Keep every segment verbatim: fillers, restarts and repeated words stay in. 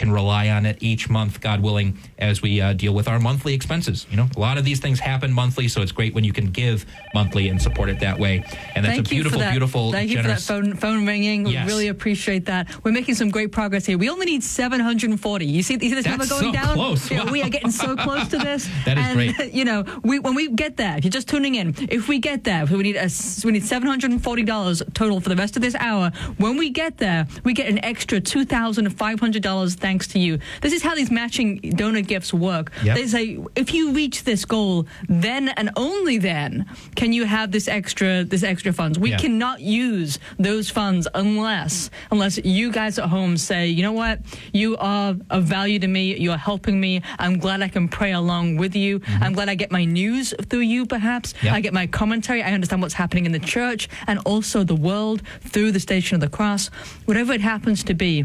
can rely on it each month, God willing, as we uh, deal with our monthly expenses. You know, a lot of these things happen monthly, so it's great when you can give monthly and support it that way. And that's Thank a beautiful, that. beautiful, Thank generous... you for that phone, phone ringing. Yes. We really appreciate that. We're making some great progress here. We only need seven hundred forty. You see, you see this That's number going so down? close. Yeah, Wow. we are getting so close to this. That is and, great. You know, we, when we get there, if you're just tuning in, if we get there, we need a, we need seven hundred forty dollars total for the rest of this hour. When we get there, we get an extra two thousand five hundred dollars thanks to you. This is how these matching donor gifts work. Yep. They say, if you reach this goal, then and only then can you have this extra this extra funds. We Yeah. cannot use those funds unless unless you guys at home say, you know what, you are of value to me, you're helping me, I'm glad I can pray along with you, mm-hmm. I'm glad I get my news through you perhaps, Yep. I get my commentary, I understand what's happening in the church and also the world through the Station of the Cross. Whatever it happens to be,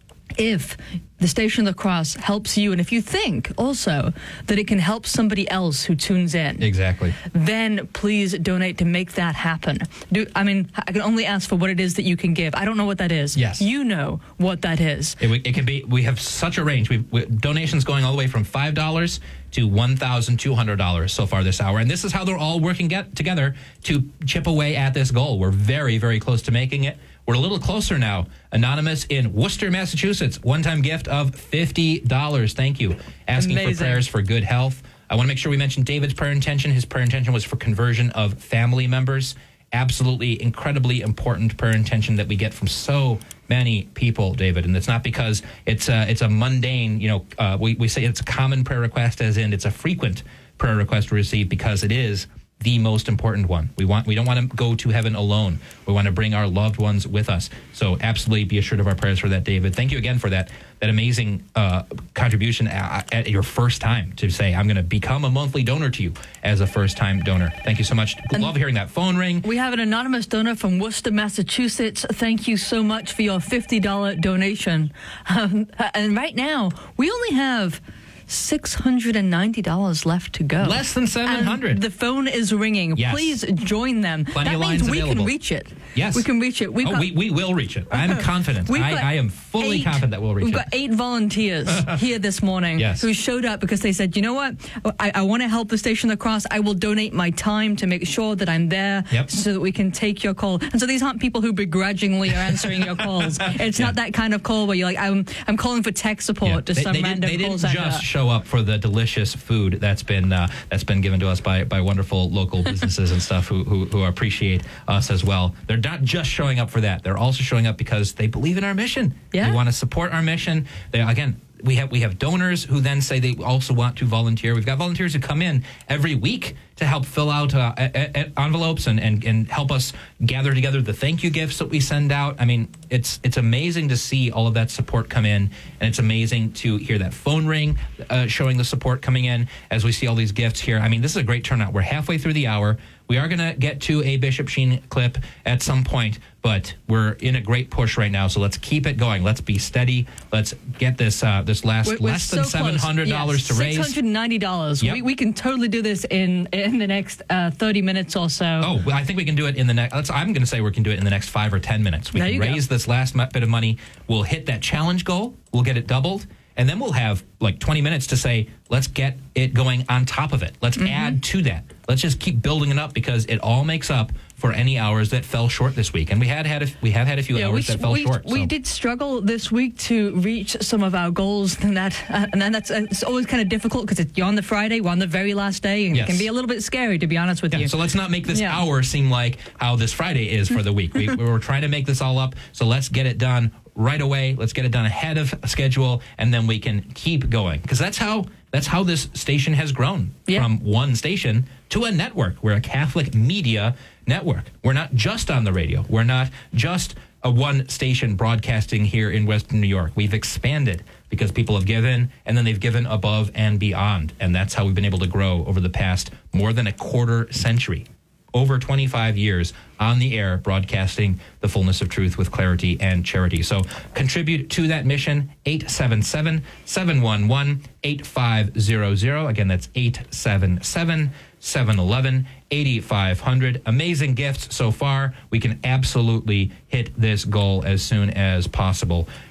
if the Station of the Cross helps you, and if you think also that it can help somebody else who tunes in, Exactly. then please donate to make that happen. Do, I mean, I can only ask for what it is that you can give. I don't know what that is. Yes. You know what that is. It, it can be. We have such a range. We, we donations going all the way from five dollars to one thousand two hundred dollars so far this hour, and this is how they're all working get together to chip away at this goal. We're very, very close to making it. We're a little closer now. Anonymous in Worcester, Massachusetts, one-time gift of fifty dollars. Thank you. Asking Amazing. for prayers for good health. I want to make sure we mention David's prayer intention. His prayer intention was for conversion of family members. Absolutely incredibly important prayer intention that we get from so many people, David. And it's not because it's a, it's a mundane, you know, uh, we, we say it's a common prayer request, as in it's a frequent prayer request to receive, because it is the most important one. We want we don't want to go to heaven alone. We want to bring our loved ones with us. So absolutely be assured of our prayers for that, David. Thank you again for that that amazing uh, contribution at, at your first time to say, I'm going to become a monthly donor to you as a first-time donor. Thank you so much. And love hearing that phone ring. We have an anonymous donor from Worcester, Massachusetts. Thank you so much for your fifty dollars donation. Um, and right now, we only have six hundred ninety dollars left to go. Less than seven hundred. And the phone is ringing. Yes. Please join them. Plenty that of means lines we available. can reach it. Yes. We can reach it. We've oh, got, we, we will reach it. I'm confident. We've I, got I am fully eight, confident that we'll reach we've it. We've got eight volunteers here this morning Yes. who showed up because they said, you know what, I, I want to help the Station of the Cross. I will donate my time to make sure that I'm there Yep. so that we can take your call. And so these aren't people who begrudgingly are answering your calls. It's Yeah. not that kind of call where you're like, I'm, I'm calling for tech support Yeah. to They, some they random didn't, they call didn't center. just show up for the delicious food that's been uh, that's been given to us by, by wonderful local businesses and stuff who, who who appreciate us as well. They're not just showing up for that. They're also showing up because they believe in our mission. Yeah. They want to support our mission. They again. We have we have donors who then say they also want to volunteer. We've got volunteers who come in every week to help fill out uh, a, a, envelopes and, and, and help us gather together the thank you gifts that we send out. I mean, it's it's amazing to see all of that support come in, and it's amazing to hear that phone ring uh, showing the support coming in as we see all these gifts here. I mean, this is a great turnout. We're halfway through the hour. We are going to get to a Bishop Sheen clip at some point, but we're in a great push right now. So let's keep it going. Let's be steady. Let's get this uh, this last We're, we're less so than seven hundred dollars yes, to raise. six hundred ninety dollars. Yep. We, we can totally do this in in the next uh, thirty minutes or so. Oh, well, I think we can do it in the next. Let's, I'm going to say we can do it in the next five or ten minutes. We There can you go. raise this last mu- bit of money. We'll hit that challenge goal. We'll get it doubled, and then we'll have like twenty minutes to say, let's get it going on top of it. Let's Mm-hmm. add to that. Let's just keep building it up because it all makes up for any hours that fell short this week. And we had had a, we have had a few Yeah, hours we, that fell we, short. we so. did struggle this week to reach some of our goals, and that uh, and then that's uh, it's always kind of difficult because you're on the Friday, we're on the very last day, and Yes. it can be a little bit scary, to be honest with Yeah, you. so let's not make this Yeah. hour seem like how this Friday is for the week. We, we were trying to make this all up, so let's get it done right away. Let's get it done ahead of schedule, and then we can keep going. Because that's how that's how this station has grown Yeah. from one station to a network. We're a Catholic media network. We're not just on the radio. We're not just a one station broadcasting here in Western New York. We've expanded because people have given, and then they've given above and beyond. And that's how we've been able to grow over the past more than a quarter century. Over twenty-five years on the air, broadcasting the fullness of truth with clarity and charity. So contribute to that mission, eight seven seven, seven one one, eight five zero zero. Again, that's eight seven seven, seven one one, eight five zero zero. Amazing gifts so far. We can absolutely hit this goal as soon as possible.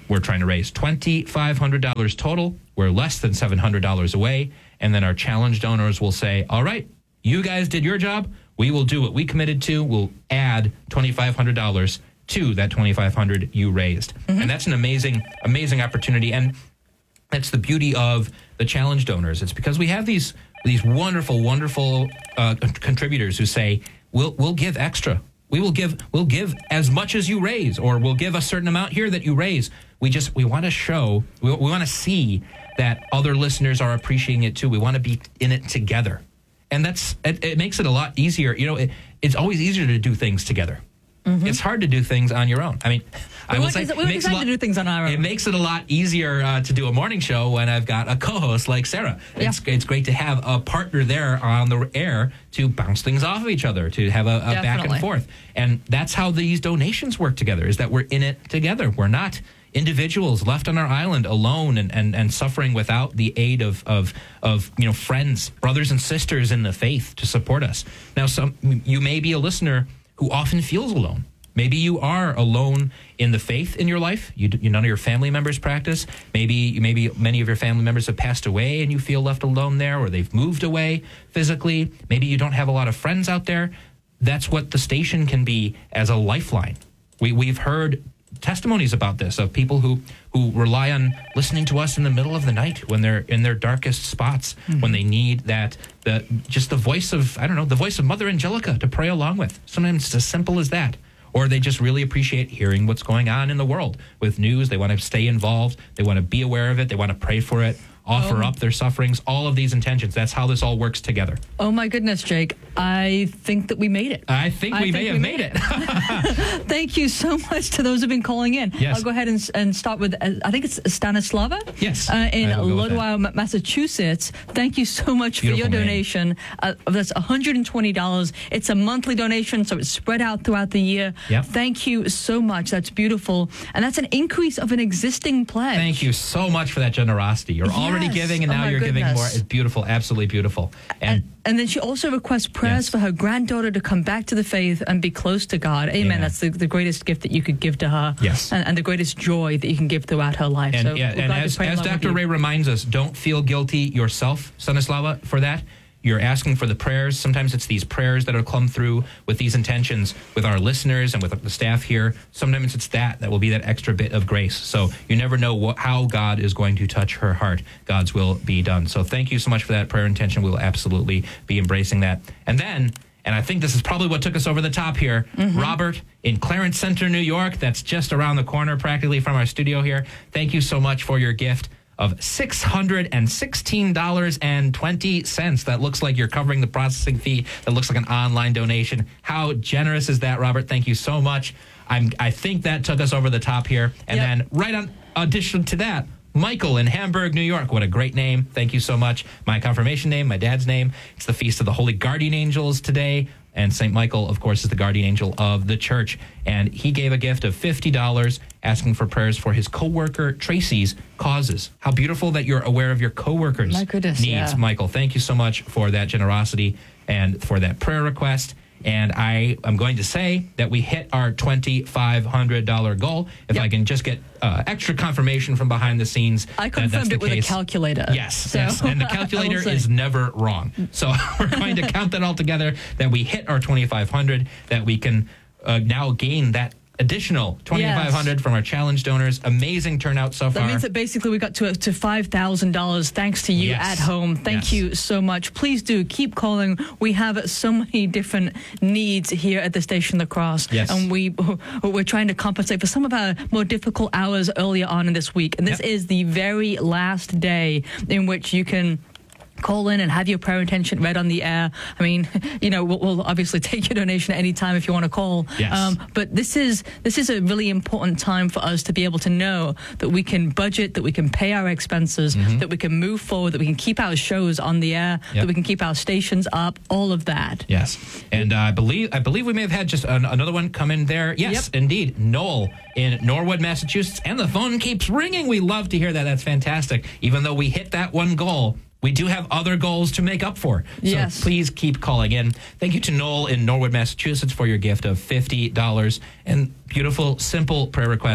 We're trying to raise twenty-five hundred dollars total. We're less than seven hundred dollars away. And then our challenge donors will say, all right, you guys did your job. We will do what we committed to. We'll add twenty-five hundred dollars to that twenty-five hundred dollars you raised. Mm-hmm. And that's an amazing, amazing opportunity. And that's the beauty of the challenge donors. It's because we have these these wonderful, wonderful uh, contributors who say, we'll we'll give extra. We will give we'll give as much as you raise, or we'll give a certain amount here that you raise. We just we want to show, we, we want to see that other listeners are appreciating it too. We want to be in it together. And that's it, it makes it a lot easier. You know, it, it's always easier to do things together. Mm-hmm. It's hard to do things on your own. I mean, we I will were say, des- we were designed to do things on our own. It makes it a lot easier uh, to do a morning show when I've got a co-host like Sarah. Yeah. It's it's great to have a partner there on the air to bounce things off of each other, to have a, a back and forth. And that's how these donations work together, is that we're in it together. We're not individuals left on our island alone and, and, and suffering without the aid of, of, of, you know, friends, brothers and sisters in the faith to support us. Now, some you may be a listener who often feels alone. Maybe you are alone in the faith in your life. You, you none of your family members practice. Maybe maybe many of your family members have passed away and you feel left alone there, or they've moved away physically. Maybe you don't have a lot of friends out there. That's what the station can be as a lifeline. We we've heard testimonies about this, of people who who rely on listening to us in the middle of the night when they're in their darkest spots, mm-hmm. when they need that the just the voice of I don't know the voice of Mother Angelica to pray along with. Sometimes it's as simple as that. Or they just really appreciate hearing what's going on in the world with news. They want to stay involved. They want to be aware of it. They want to pray for it, offer oh. up their sufferings, all of these intentions. That's how this all works together. Oh, my goodness, Jake. I think that we made it. I think we I may think have we made, made it. it. Thank you so much to those who've been calling in. Yes. I'll go ahead and, and start with, uh, I think it's Stanislava? Yes. Uh, in Lodowa, Massachusetts. Thank you so much Beautiful for your donation. Uh, that's one hundred twenty dollars. It's a monthly donation, so it's spread out throughout the year. Yep. Thank you so much. That's beautiful. And that's an increase of an existing pledge. Thank you so much for that generosity. You're yes. already giving, and oh now you're goodness. giving more. It's beautiful. Absolutely beautiful. And, and And then she also requests prayers yes. for her granddaughter to come back to the faith and be close to God. Amen. Yeah. That's the, the greatest gift that you could give to her. Yes. And, and the greatest joy that you can give throughout her life. And, so yeah, and as, as Doctor Ray reminds us, don't feel guilty yourself, Stanislava, for that. You're asking for the prayers. Sometimes it's these prayers that will come through with these intentions with our listeners and with the staff here. Sometimes it's that that will be that extra bit of grace. So you never know what, how God is going to touch her heart. God's will be done. So thank you so much for that prayer intention. We will absolutely be embracing that. And then, and I think this is probably what took us over the top here, mm-hmm. Robert in Clarence Center, New York. That's just around the corner practically from our studio here. Thank you so much for your gift of six hundred sixteen dollars and twenty cents. That looks like you're covering the processing fee. That looks like an online donation. How generous is that, Robert? Thank you so much. I'm, I think that took us over the top here. And yep. then right on addition to that, Michael in Hamburg, New York. What a great name. Thank you so much. My confirmation name, my dad's name. It's the Feast of the Holy Guardian Angels today. And Saint Michael, of course, is the guardian angel of the church. And he gave a gift of fifty dollars, asking for prayers for his coworker Tracy's causes. How beautiful that you're aware of your coworkers' My goodness, needs, yeah. Michael. Thank you so much for that generosity and for that prayer request. And I am going to say that we hit our twenty-five hundred dollars goal. If yep. I can just get uh, extra confirmation from behind the scenes. I confirmed it with case. a calculator. Yes, so. yes. And the calculator is never wrong. So we're going to count that all together, that we hit our twenty-five hundred dollars, that we can uh, now gain that additional twenty-five hundred dollars yes. from our challenge donors. Amazing turnout so far. That means that basically we got to to five thousand dollars thanks to you yes. at home. Thank yes. you so much. Please do keep calling. We have so many different needs here at the Station of the Cross. Yes. And we, we're trying to compensate for some of our more difficult hours earlier on in this week. And this yep. is the very last day in which you can call in and have your prayer intention read on the air. I mean, you know, we'll, we'll obviously take your donation at any time if you want to call. Yes. Um, but this is this is a really important time for us to be able to know that we can budget, that we can pay our expenses, mm-hmm. that we can move forward, that we can keep our shows on the air, yep. that we can keep our stations up, all of that. Yes. And uh, I believe I believe we may have had just an, another one come in there. Yes, yep. indeed. Noel in Norwood, Massachusetts. And the phone keeps ringing. We love to hear that. That's fantastic. Even though we hit that one goal, we do have other goals to make up for. So yes. please keep calling in. Thank you to Noel in Norwood, Massachusetts for your gift of fifty dollars and beautiful, simple prayer requests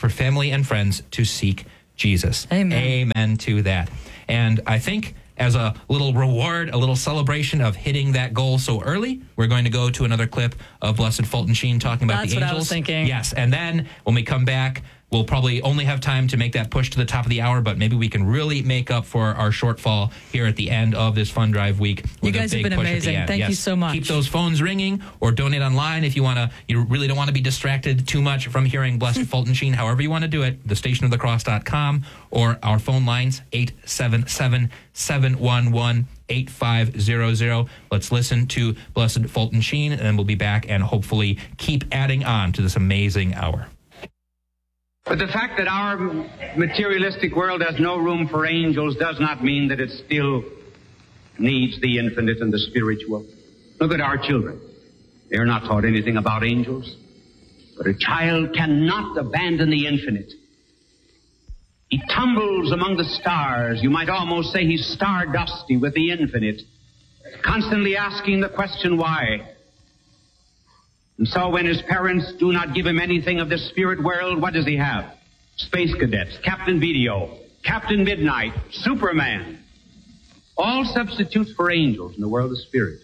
for family and friends to seek Jesus. Amen. Amen to that. And I think as a little reward, a little celebration of hitting that goal so early, we're going to go to another clip of Blessed Fulton Sheen talking about That's the what angels. I was thinking. Yes, and then when we come back, we'll probably only have time to make that push to the top of the hour, but maybe we can really make up for our shortfall here at the end of this Fund Drive week. You guys have been amazing. Thank yes. you so much. Keep those phones ringing, or donate online if you want to. You really don't want to be distracted too much from hearing Blessed Fulton Sheen. However you want to do it, the station of the cross dot com, or our phone lines, eight seven seven, seven one one, eight five zero zero. Let's listen to Blessed Fulton Sheen, and then we'll be back and hopefully keep adding on to this amazing hour. But the fact that our materialistic world has no room for angels does not mean that it still needs the infinite and the spiritual. Look at our children. They are not taught anything about angels. But a child cannot abandon the infinite. He tumbles among the stars. You might almost say he's stardusty with the infinite, constantly asking the question, why? And so when his parents do not give him anything of the spirit world, what does he have? Space Cadets, Captain Video, Captain Midnight, Superman. All substitutes for angels in the world of spirit.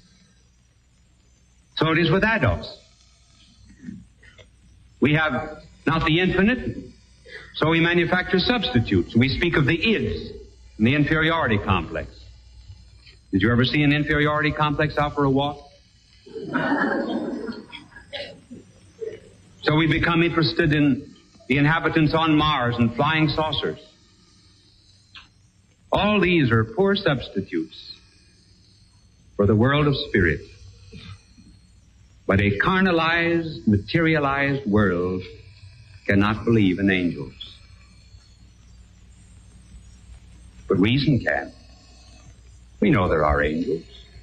So it is with adults. We have not the infinite, so we manufacture substitutes. We speak of the ids and the inferiority complex. Did you ever see an inferiority complex out for a walk? So we become interested in the inhabitants on Mars and flying saucers. All these are poor substitutes for the world of spirit. But a carnalized, materialized world cannot believe in angels. But reason can. We know there are angels.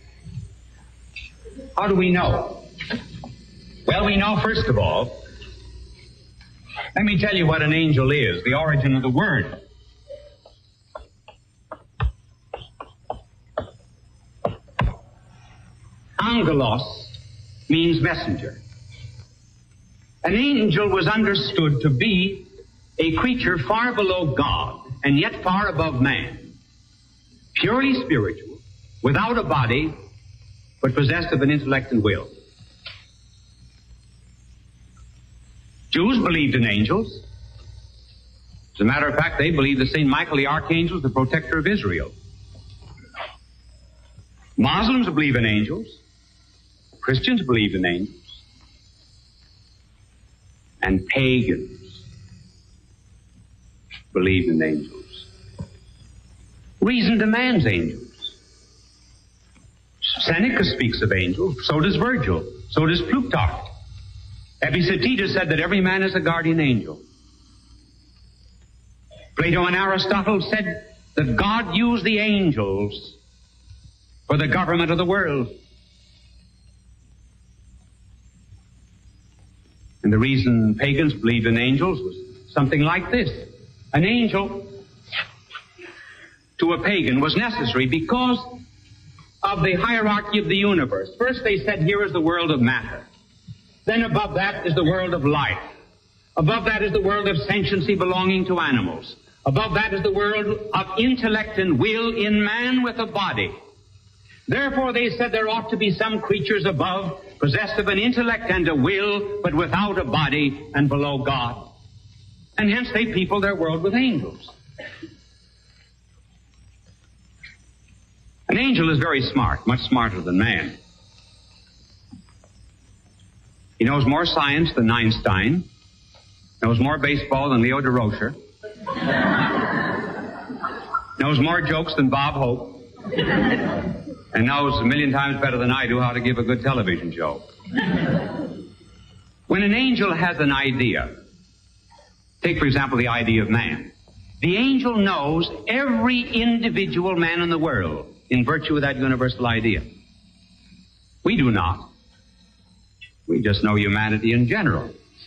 How do we know? Well, we know, first of all, let me tell you what an angel is, the origin of the word. Angelos means messenger. An angel was understood to be a creature far below God and yet far above man, purely spiritual, without a body, but possessed of an intellect and will. Jews believed in angels. As a matter of fact, they believed that Saint Michael the Archangel is the protector of Israel. Muslims believe in angels. Christians believe in angels. And pagans believe in angels. Reason demands angels. Seneca speaks of angels. So does Virgil. So does Plutarch. Epictetus said that every man is a guardian angel. Plato and Aristotle said that God used the angels for the government of the world. And the reason pagans believed in angels was something like this. An angel to a pagan was necessary because of the hierarchy of the universe. First they said, here is the world of matter. Then above that is the world of life. Above that is the world of sentiency belonging to animals. Above that is the world of intellect and will in man with a body. Therefore they said there ought to be some creatures above, possessed of an intellect and a will, but without a body and below God. And hence they peopled their world with angels. An angel is very smart, much smarter than man. He knows more science than Einstein, knows more baseball than Leo DeRocher, knows more jokes than Bob Hope, and knows a million times better than I do how to give a good television show. When an angel has an idea, take, for example, the idea of man. The angel knows every individual man in the world in virtue of that universal idea. We do not. We just know humanity in general.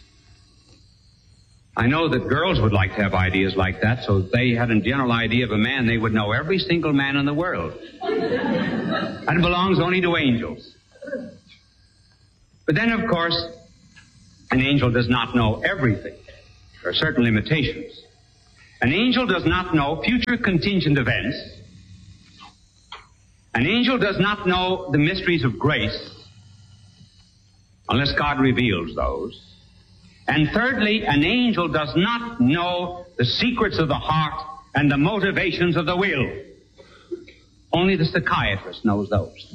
I know that girls would like to have ideas like that, so if they had a general idea of a man, they would know every single man in the world. That belongs only to angels. But then, of course, an angel does not know everything. There are certain limitations. An angel does not know future contingent events. An angel does not know the mysteries of grace unless God reveals those. And thirdly, an angel does not know the secrets of the heart and the motivations of the will. Only the psychiatrist knows those.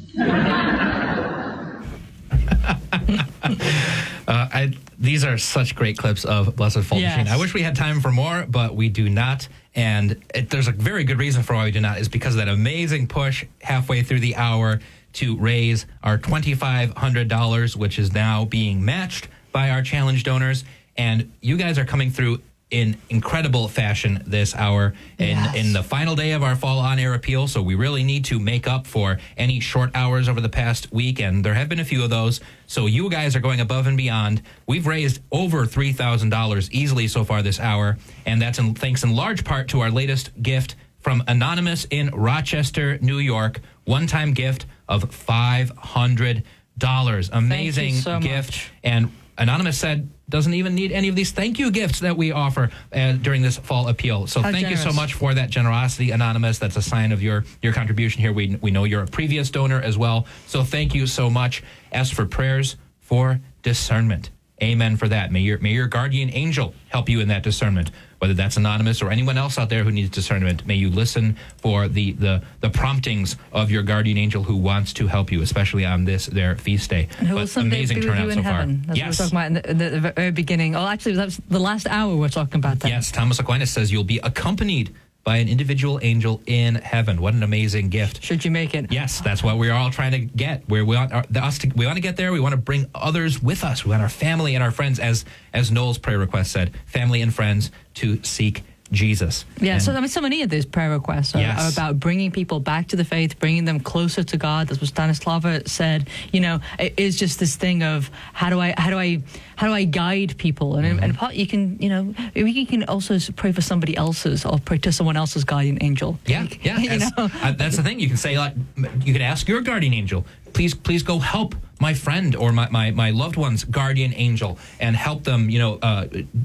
Uh, I, these are such great clips of Blessed Fault Yes. Machine. I wish we had time for more, but we do not. And it, there's a very good reason for why we do not. Is because of that amazing push halfway through the hour to raise our twenty-five hundred dollars, which is now being matched by our challenge donors. And you guys are coming through in incredible fashion this hour in, Yes. in the final day of our fall on-air appeal. So we really need to make up for any short hours over the past week, and there have been a few of those. So you guys are going above and beyond. We've raised over three thousand dollars easily so far this hour, and that's in, thanks in large part to our latest gift from Anonymous in Rochester, New York. One-time gift of five hundred dollars. Amazing so gift. much. And Anonymous said doesn't even need any of these thank you gifts that we offer uh, during this fall appeal. So How thank you so generous. much for that generosity, Anonymous. That's a sign of your, your contribution here. We, we know you're a previous donor as well. So thank you so much. As for prayers for discernment, amen for that. May your, may your guardian angel help you in that discernment, whether that's Anonymous or anyone else out there who needs discernment. May you listen for the, the, the promptings of your guardian angel who wants to help you, especially on this, their feast day. And who will But someday amazing be with turnout you in so far. heaven. As Yes. we were talking about in the, the, the very beginning. Oh, actually, that was the last hour we're talking about that. Yes, Thomas Aquinas says you'll be accompanied by an individual angel in heaven. What an amazing gift. Should you make it? Yes, that's what we're all trying to get. Where we want our, the, us to, we want to get there. We want to bring others with us. We want our family and our friends, as as Noel's prayer request said, family and friends to seek Jesus. Yeah, And so I mean, so many of these prayer requests are, Yes. are about bringing people back to the faith, bringing them closer to God. That's what Stanislava said. You know, it is just this thing of how do I, how do I, how do I guide people? And Mm-hmm. and part you can, you know, you can also pray for somebody else's or pray to someone else's guardian angel. Yeah, yeah. you as- know. uh, that's the thing. You can say, like, you can ask your guardian angel, please, please go help my friend or my, my, my loved one's guardian angel and help them, you know, uh,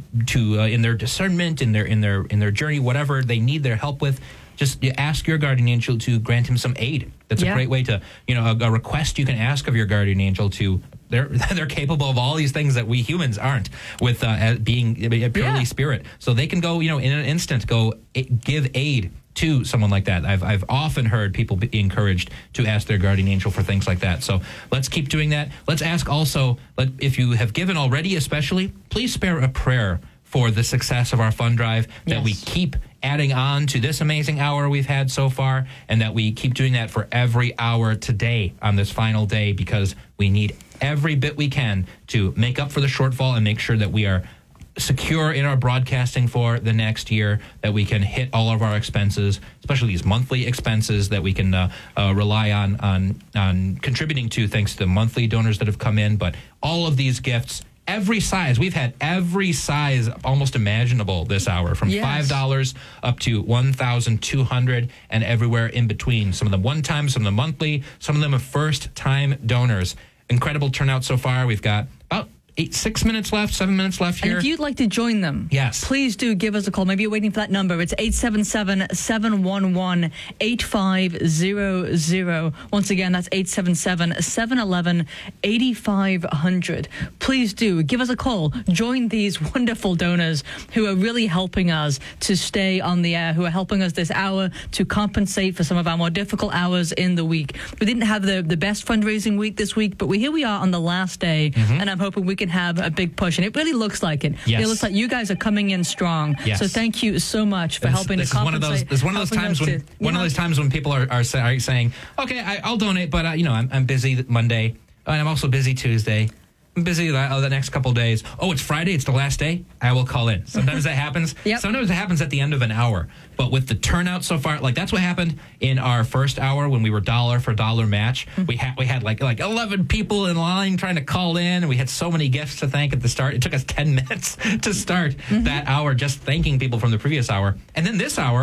to uh, in their discernment, in their in their in their journey, whatever they need their help with. Just you ask your guardian angel to grant him some aid. That's Yeah. a great way to, you know, a, a request you can ask of your guardian angel to. They're they're capable of all these things that we humans aren't, with uh, as being purely Yeah. spirit. So they can go, you know, in an instant, go a- give aid to someone like that. I've I've often heard people be encouraged to ask their guardian angel for things like that. So let's keep doing that. Let's ask also, let, if you have given already, especially, please spare a prayer for the success of our fund drive, that we Yes. keep adding on to this amazing hour we've had so far, and that we keep doing that for every hour today on this final day, because we need every bit we can to make up for the shortfall and make sure that we are secure in our broadcasting for the next year, that we can hit all of our expenses, especially these monthly expenses that we can uh, uh, rely on, on on contributing to, thanks to the monthly donors that have come in. But all of these gifts, every size, we've had every size almost imaginable this hour, from Yes. five dollars up to one thousand two hundred dollars and everywhere in between. Some of them one time, some of them monthly, some of them are first time donors. Incredible turnout so far. We've got about eight, six minutes left, seven minutes left And here. if you'd like to join them, Yes. please do give us a call. Maybe you're waiting for that number. It's eight seven seven, seven one one, eight five zero zero. Once again, that's eight seven seven, seven one one, eight five zero zero. Please do give us a call. Join these wonderful donors who are really helping us to stay on the air, who are helping us this hour to compensate for some of our more difficult hours in the week. We didn't have the, the best fundraising week this week, but we here we are on the last day, and I'm hoping we can have a big push. And it really looks like it. Yes. It looks like you guys are coming in strong. Yes. So thank you so much for This- helping this to is one of those. compensate. This is one of those helping times us when to- one yeah. of those times when people are are, say, are saying, "Okay, I, I'll donate, but uh, you know, I'm I'm busy Monday, and I'm also busy Tuesday. I'm busy the, uh, the next couple of days. Oh, it's Friday. It's the last day. I will call in." Sometimes that happens. Yep. Sometimes it happens at the end of an hour. But with the turnout so far, like that's what happened in our first hour when we were dollar for dollar match. Mm-hmm. We had we had like like eleven people in line trying to call in, and we had so many gifts to thank at the start. It took us ten minutes to start Mm-hmm. that hour, just thanking people from the previous hour. And then this hour,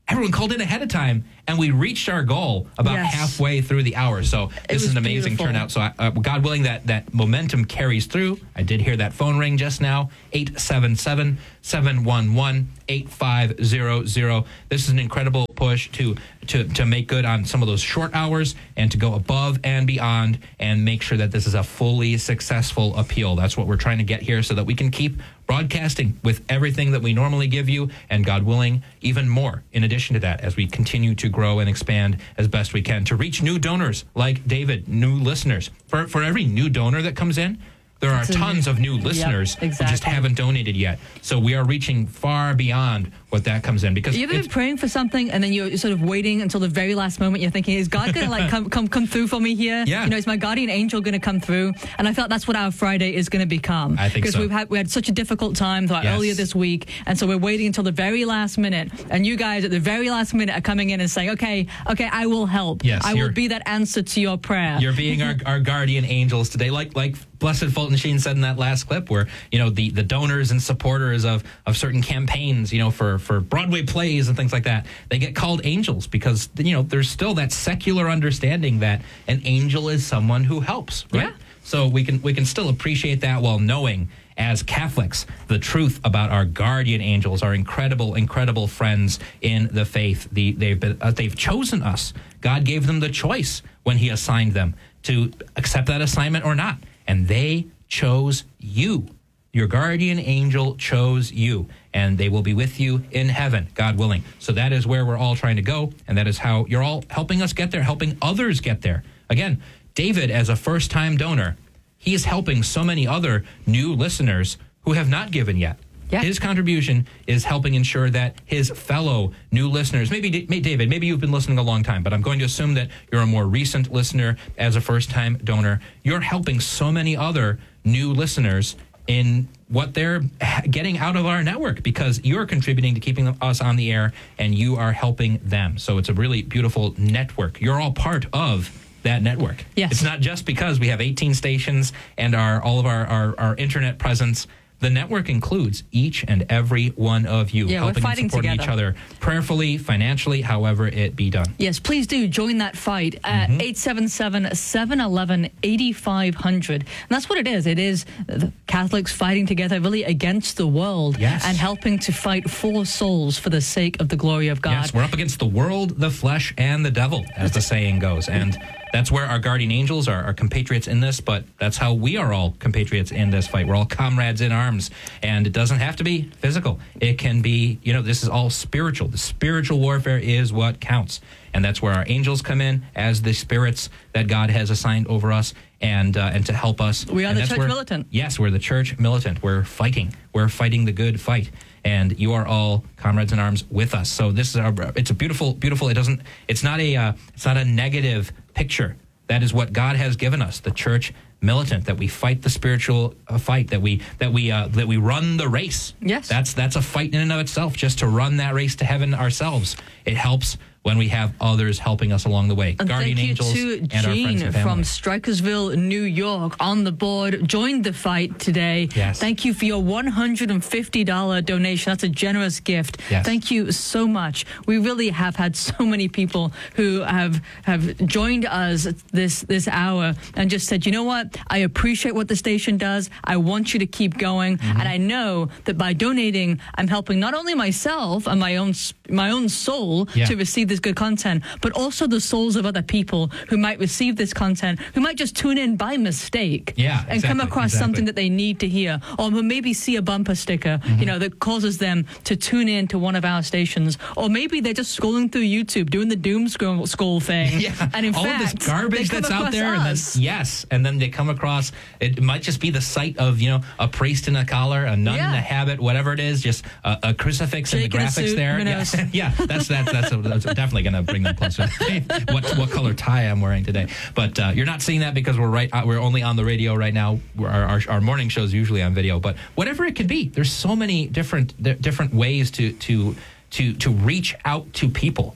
everyone called in ahead of time, and we reached our goal about Yes. halfway through the hour. So this was is an amazing beautiful. turnout. So uh, God willing, that, that momentum carries through. I did hear that phone ring just now, eight seven seven, seven one one, eight five zero zero. This is an incredible push to, to, to make good on some of those short hours and to go above and beyond and make sure that this is a fully successful appeal. That's what we're trying to get here so that we can keep broadcasting with everything that we normally give you, and God willing, even more in addition to that, as we continue to grow and expand as best we can to reach new donors like David, new listeners. For for every new donor that comes in, there are It's a tons new- of new Yep, listeners who just exactly. haven't donated yet. So we are reaching far beyond what that comes in, because You ever it's- been praying for something and then you're sort of waiting until the very last moment? You're thinking, is God going to like come come come through for me here? Yeah. You know, is my guardian angel going to come through? And I felt that's what our Friday is going to become. I think because so. we've had we had such a difficult time throughout Yes. earlier this week, and so we're waiting until the very last minute. And you guys at the very last minute are coming in and saying, okay, okay, I will help. Yes, I will you're- be that answer to your prayer. You're being our, our guardian angels today, like like Blessed Fulton Sheen said in that last clip, where you know the, the donors and supporters of, of certain campaigns, you know, for, for Broadway plays and things like that, they get called angels because you know there's still that secular understanding that an angel is someone who helps, right? Yeah. So we can we can still appreciate that while knowing, as Catholics, the truth about our guardian angels, our incredible, incredible friends in the faith. The, they've been, uh, they've chosen us. God gave them the choice when He assigned them to accept that assignment or not, and they chose you. Your guardian angel chose you, and they will be with you in heaven, God willing. So that is where we're all trying to go, and that is how you're all helping us get there, helping others get there. Again, David, as a first-time donor, he is helping so many other new listeners who have not given yet. Yeah. His contribution is helping ensure that his fellow new listeners, maybe maybe David, maybe you've been listening a long time, but I'm going to assume that you're a more recent listener as a first-time donor. You're helping so many other new listeners in what they're getting out of our network, because you're contributing to keeping us on the air and you are helping them. So it's a really beautiful network. You're all part of that network. Yes. It's not just because we have eighteen stations and our all of our, our, our internet presence. The network includes each and every one of you, Yeah, we're helping and fighting supporting each together. other prayerfully, financially, however it be done. Yes, please do join that fight at Mm-hmm. eight seven seven, seven one one, eight five zero zero. And that's what it is. It is the Catholics fighting together really against the world, Yes. and helping to fight for souls for the sake of the glory of God. Yes, we're up against the world, the flesh, and the devil, as the saying goes. And that's where our guardian angels are, our compatriots in this, but that's how we are all compatriots in this fight. We're all comrades in arms, and it doesn't have to be physical. It can be, you know, this is all spiritual. The spiritual warfare is what counts, and that's where our angels come in as the spirits that God has assigned over us, and uh, and to help us. We are And the that's church where- militant. Yes, we're the church militant. We're fighting. We're fighting the good fight. And you are all comrades in arms with us. So this is our, it's a beautiful, beautiful, it doesn't, it's not a, uh, it's not a negative picture. That is what God has given us, the church militant, that we fight the spiritual uh, fight, that we, that we, uh, that we run the race. Yes. That's, that's a fight in and of itself, just to run that race to heaven ourselves. It helps when we have others helping us along the way. And Guardian thank angels you to and our friends Jean and from family. Strikersville, New York, on the board, joined the fight today. Yes. Thank you for your one hundred fifty dollars donation. That's a generous gift. Yes. Thank you so much. We really have had so many people who have have joined us this this hour and just said, you know what? I appreciate what the station does. I want you to keep going. Mm-hmm. And I know that by donating, I'm helping not only myself and my own my own soul Yeah. to receive this good content, but also the souls of other people who might receive this content, who might just tune in by mistake, Yeah, and come exactly, across exactly. something that they need to hear, or maybe see a bumper sticker, Mm-hmm. you know, that causes them to tune in to one of our stations, or maybe they're just scrolling through YouTube doing the doom scroll, scroll thing, Yeah, and in all fact, of this garbage they come that's out across there, and then, us. yes, and then they come across. It might just be the sight of you know a priest in a collar, a nun Yeah. in a habit, whatever it is, just a, a crucifix and the Jake in a graphics suit, there. who Yeah, knows? yeah, that's that's that's, a, that's definitely going to bring them closer. what what color tie I'm wearing today? But uh, you're not seeing that because we're right. Uh, we're only on the radio right now. We're, our, our our morning show's usually on video, but whatever it could be, there's so many different different ways to to to to reach out to people.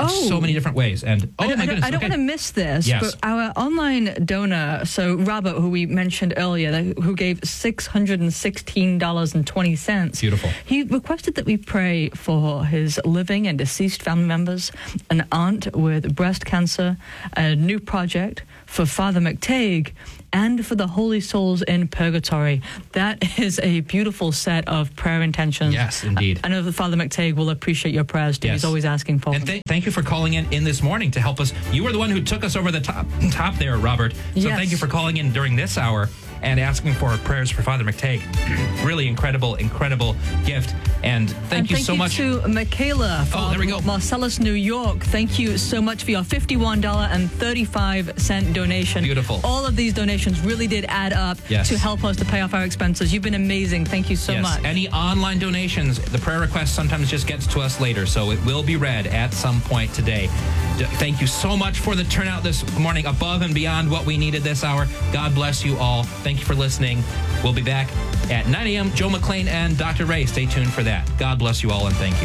Oh. so many different ways. And oh I don't, my I don't, goodness, I don't okay. want to miss this, Yes. but our online donor, so Robert, who we mentioned earlier, that- who gave six hundred sixteen dollars and twenty cents. Beautiful. He requested that we pray for his living and deceased family members, an aunt with breast cancer, a new project for Father McTague, and for the holy souls in purgatory. That is a beautiful set of prayer intentions. Yes, indeed. I, I know that Father McTague will appreciate your prayers too. Yes. He's always asking for And them. th- thank you for calling in in this morning to help us. You were the one who took us over the top top there, Robert. So Yes. thank you for calling in during this hour and asking for prayers for Father McTague. Really incredible, incredible gift. And thank and you thank so you much. to Michaela from Oh, there we go. Marcellus, New York. Thank you so much for your fifty-one dollars and thirty-five cents donation. Beautiful. All of these donations really did add up Yes. to help us to pay off our expenses. You've been amazing. Thank you so yes. much. Any online donations, the prayer request sometimes just gets to us later, so it will be read at some point today. D- Thank you so much for the turnout this morning, above and beyond what we needed this hour. God bless you all. Thank you for listening. We'll be back at nine a.m. Joe McClain and Doctor Ray. Stay tuned for that. God bless you all, and thank you.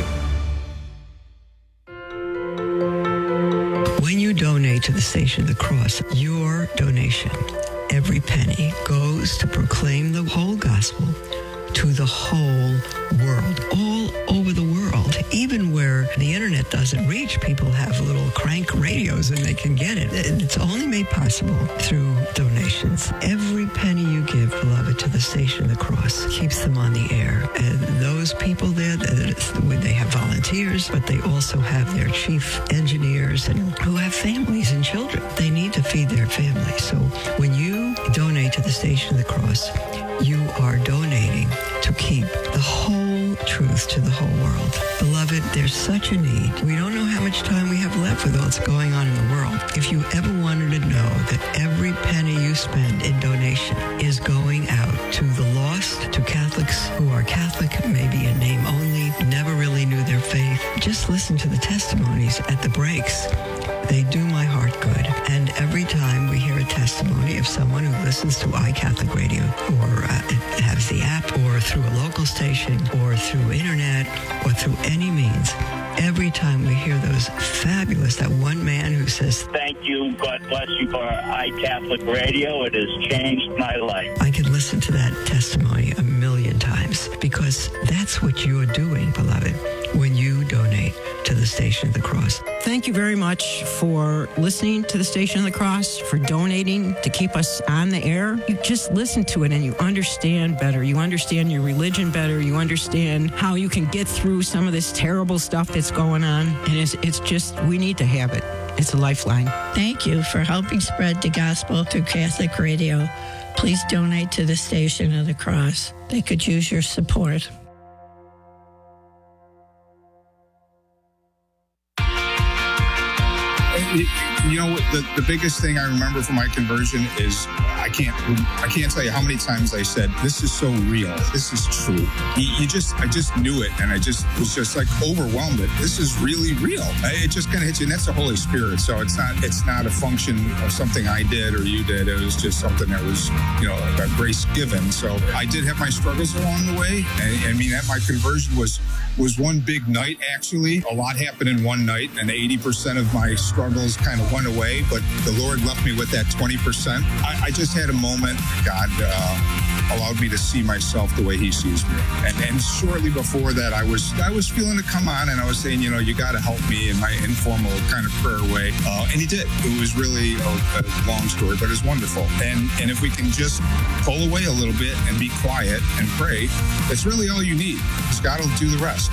When you donate to the Station of the Cross, your donation, every penny, goes to proclaim the whole gospel to the whole world, all over the world. Even where the internet doesn't reach, people have little crank radios and they can get it. And it's only made possible through donations. Every penny you give, beloved, to the Station of the Cross keeps them on the air. And those people there, they have volunteers, but they also have their chief engineers and who have families and children. They need to feed their families. So when you donate to the Station of the Cross, you are donating to keep the whole truth to the whole world. Beloved, there's such a need. We don't know how much time we have left with what's going on in the world. If you ever wanted to know that every penny you spend in donation is going out to the lost, to Catholics who are Catholic, maybe in name only, never really knew their faith, just listen to the testimonies at the breaks. They do my heart good. And every time we hear a testimony of someone who listens to iCatholic Radio or uh, has the app or through a local station or through internet or through any means, every time we hear those fabulous, that one man who says, "Thank you, God bless you for iCatholic Radio. It has changed my life." I can listen to that testimony a million times because that's what you're doing, beloved, when you donate to the Station of the Cross. Thank you very much for listening to the Station of the Cross, for donating to keep us on the air. You just listen to it and you understand better. You understand your religion better. You understand how you can get through some of this terrible stuff that's going on. And it's, it's just, we need to have it. It's a lifeline. Thank you for helping spread the gospel through Catholic Radio. Please donate to the Station of the Cross. They could use your support. You know, the, the biggest thing I remember from my conversion is I can't I can't tell you how many times I said, "This is so real. This is true." You, you just I just knew it, and I just was just like overwhelmed. It this is really real. It just kind of hits you, and that's the Holy Spirit. So it's not it's not a function of something I did or you did. It was just something that was, you know, a grace given. So I did have my struggles along the way, and I mean, at my conversion was was one big night. Actually, a lot happened in one night, and eighty percent of my struggles kind of went away, but the Lord left me with that twenty percent. I, I just had a moment. God uh, allowed me to see myself the way He sees me. And, and shortly before that, I was I was feeling to come on, and I was saying, you know, you got to help me in my informal kind of prayer way. Uh, and He did. It was really a, a long story, but it's wonderful. And and if we can just pull away a little bit and be quiet and pray, that's really all you need, because God will do the rest.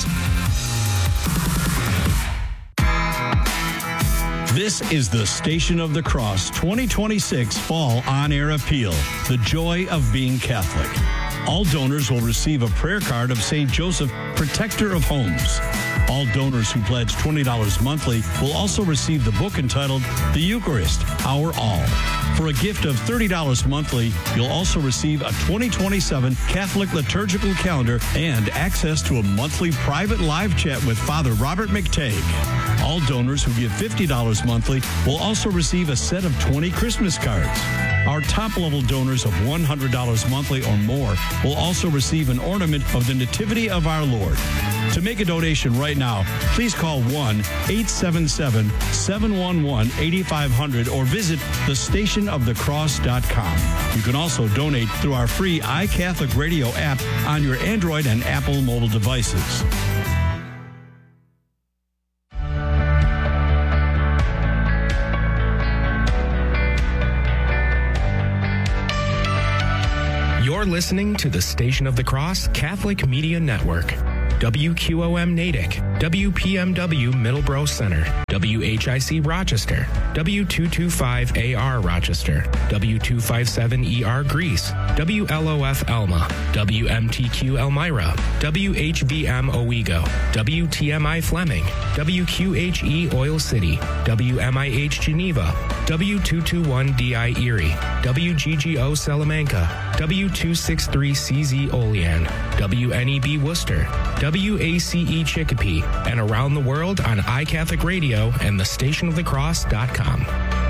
This is the Station of the Cross twenty twenty-six Fall On-Air Appeal, The Joy of Being Catholic. All donors will receive a prayer card of Saint Joseph, Protector of Homes. All donors who pledge twenty dollars monthly will also receive the book entitled The Eucharist, Our All. For a gift of thirty dollars monthly, you'll also receive a twenty twenty-seven Catholic liturgical calendar and access to a monthly private live chat with Father Robert McTague. All donors who give fifty dollars monthly will also receive a set of twenty Christmas cards. Our top-level donors of one hundred dollars monthly or more will also receive an ornament of the Nativity of our Lord. To make a donation right now, please call one eight seven seven, seven one one, eight five zero zero or visit the station of the cross dot com. You can also donate through our free iCatholic Radio app on your Android and Apple mobile devices. You're listening to the Station of the Cross Catholic Media Network. W Q O M Natick, W P M W Middleborough Center, W H I C Rochester, W two twenty-five A R Rochester, W two fifty-seven E R Greece, W L O F Elma, W M T Q Elmira, W H V M Owego, W T M I Fleming, W Q H E Oil City, W M I H Geneva, W two twenty-one D I Erie, W G G O Salamanca, W two sixty-three C Z Olean, W N E B Worcester, W A C E Chicopee, and around the world on iCatholic Radio and the station of the cross dot com.